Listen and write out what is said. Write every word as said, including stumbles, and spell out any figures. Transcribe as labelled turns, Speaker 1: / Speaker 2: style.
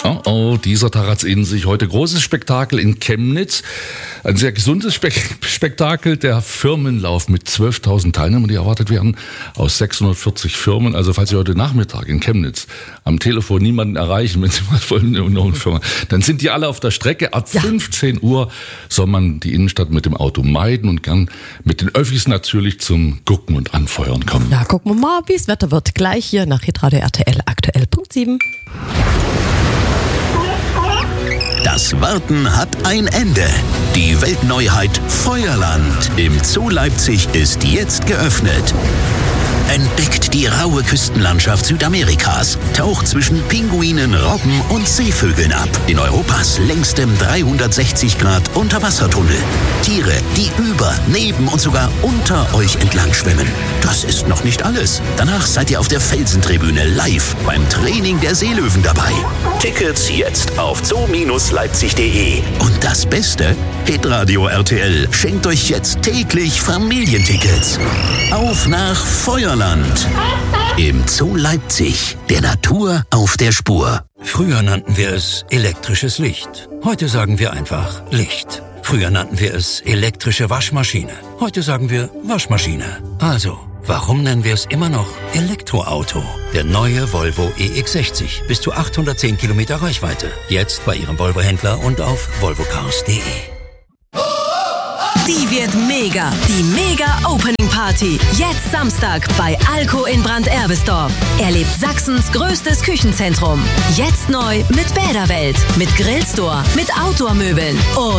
Speaker 1: Oh, oh, dieser Tag hat's in sich. Heute großes Spektakel in Chemnitz. Ein sehr gesundes Spek- Spektakel. Der Firmenlauf mit zwölftausend Teilnehmern, die erwartet werden aus sechshundertvierzig Firmen. Also falls Sie heute Nachmittag in Chemnitz am Telefon niemanden erreichen, wenn Sie mal wollen, eine Firma, dann sind die alle auf der Strecke. Ab ja. fünfzehn Uhr soll man die Innenstadt mit dem Auto meiden und gern mit den Öffis natürlich zum Gucken und Anfeuern kommen.
Speaker 2: Ja, gucken wir mal, wie es Wetter wird. Gleich hier nach Hitradio R T L aktuell Punkt sieben.
Speaker 3: Das Warten hat ein Ende. Die Weltneuheit Feuerland im Zoo Leipzig ist jetzt geöffnet. Entdeckt die raue Küstenlandschaft Südamerikas, taucht zwischen Pinguinen, Robben und Seevögeln ab in Europas längstem dreihundertsechzig Grad Unterwassertunnel. Tiere, die über, neben und sogar unter euch entlang schwimmen. Das ist noch nicht alles. Danach seid ihr auf der Felsentribüne live beim Training der Seelöwen dabei. Tickets jetzt auf zoo Leipzig punkt de. Und das Beste? Hitradio R T L schenkt euch jetzt täglich Familientickets. Auf nach Feuerland. Im Zoo Leipzig. Der Natur auf der Spur.
Speaker 4: Früher nannten wir es elektrisches Licht. Heute sagen wir einfach Licht. Früher nannten wir es elektrische Waschmaschine. Heute sagen wir Waschmaschine. Also, warum nennen wir es immer noch Elektroauto? Der neue Volvo E X sechzig. Bis zu achthundertzehn Kilometer Reichweite. Jetzt bei Ihrem Volvo-Händler und auf volvo cars punkt de.
Speaker 5: Die wird mega. Die Mega Opening Party. Jetzt Samstag bei Alko in Brand-Erbisdorf. Erlebt Sachsens größtes Küchenzentrum. Jetzt neu mit Bäderwelt, mit Grillstore, mit Outdoor-Möbeln und